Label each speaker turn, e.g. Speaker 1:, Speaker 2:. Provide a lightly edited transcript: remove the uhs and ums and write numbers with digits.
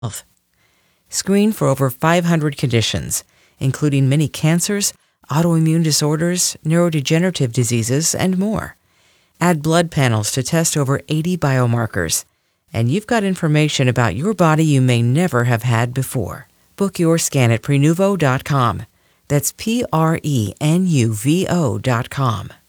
Speaker 1: Screen for over 500 conditions, including many cancers, autoimmune disorders, neurodegenerative diseases, and more. Add blood panels to test over 80 biomarkers. And you've got information about your body you may never have had before. Book your scan at Prenuvo.com. That's Prenuvo.com.